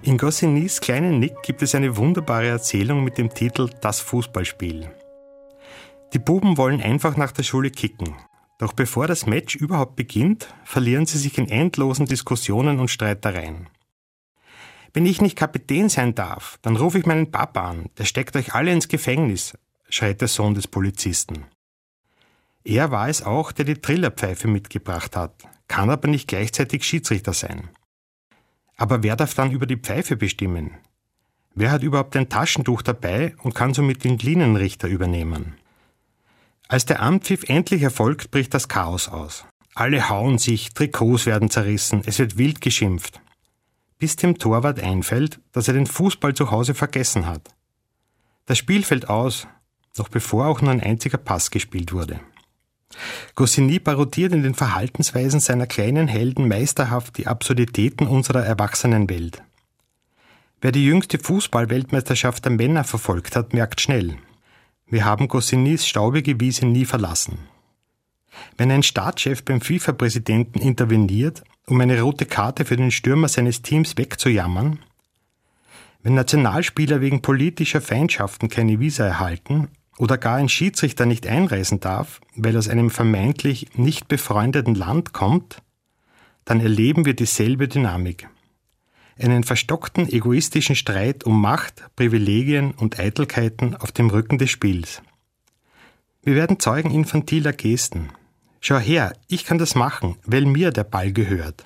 In Gossinis Kleinen Nick gibt es eine wunderbare Erzählung mit dem Titel Das Fußballspiel. Die Buben wollen einfach nach der Schule kicken. Doch bevor das Match überhaupt beginnt, verlieren sie sich in endlosen Diskussionen und Streitereien. Wenn ich nicht Kapitän sein darf, dann rufe ich meinen Papa an, der steckt euch alle ins Gefängnis, schreit der Sohn des Polizisten. Er war es auch, der die Trillerpfeife mitgebracht hat, kann aber nicht gleichzeitig Schiedsrichter sein. Aber wer darf dann über die Pfeife bestimmen? Wer hat überhaupt ein Taschentuch dabei und kann somit den Linienrichter übernehmen? Als der Anpfiff endlich erfolgt, bricht das Chaos aus. Alle hauen sich, Trikots werden zerrissen, es wird wild geschimpft. Bis dem Torwart einfällt, dass er den Fußball zu Hause vergessen hat. Das Spiel fällt aus, noch bevor auch nur ein einziger Pass gespielt wurde. Goscinny parodiert in den Verhaltensweisen seiner kleinen Helden meisterhaft die Absurditäten unserer Erwachsenenwelt. Wer die jüngste Fußball-Weltmeisterschaft der Männer verfolgt hat, merkt schnell: Wir haben Goscinnys staubige Wiese nie verlassen. Wenn ein Staatschef beim FIFA-Präsidenten interveniert, um eine rote Karte für den Stürmer seines Teams wegzujammern, wenn Nationalspieler wegen politischer Feindschaften keine Visa erhalten oder gar ein Schiedsrichter nicht einreisen darf, weil er aus einem vermeintlich nicht befreundeten Land kommt, dann erleben wir dieselbe Dynamik. Einen verstockten, egoistischen Streit um Macht, Privilegien und Eitelkeiten auf dem Rücken des Spiels. Wir werden Zeugen infantiler Gesten. Schau her, ich kann das machen, weil mir der Ball gehört.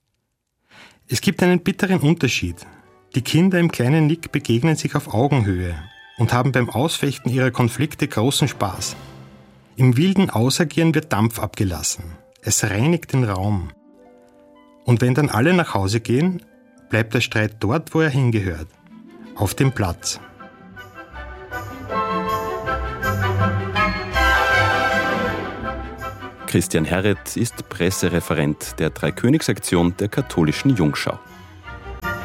Es gibt einen bitteren Unterschied. Die Kinder im Kleinen Nick begegnen sich auf Augenhöhe und haben beim Ausfechten ihrer Konflikte großen Spaß. Im wilden Ausagieren wird Dampf abgelassen. Es reinigt den Raum. Und wenn dann alle nach Hause gehen, bleibt der Streit dort, wo er hingehört, auf dem Platz. Christian Herret ist Pressereferent der Dreikönigsaktion der Katholischen Jungschau.